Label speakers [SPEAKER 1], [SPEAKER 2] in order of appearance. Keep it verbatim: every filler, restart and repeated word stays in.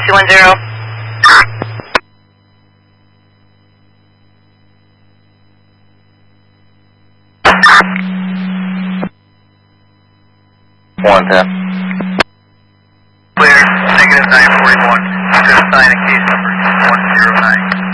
[SPEAKER 1] two one zero.
[SPEAKER 2] One ten.
[SPEAKER 3] Clear, negative nine forty-one. Should assign a case number one zero nine.